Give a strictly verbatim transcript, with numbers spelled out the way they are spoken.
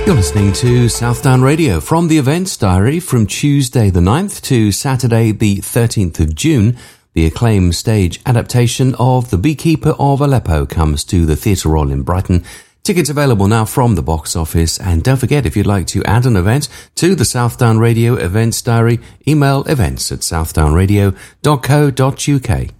You're listening to Southdown Radio from the Events Diary from Tuesday the ninth to Saturday the thirteenth of June. The acclaimed stage adaptation of The Beekeeper of Aleppo comes to the Theatre Royal in Brighton. Tickets available now from the box office. And don't forget, if you'd like to add an event to the Southdown Radio Events Diary, email events at southdownradio dot co dot uk.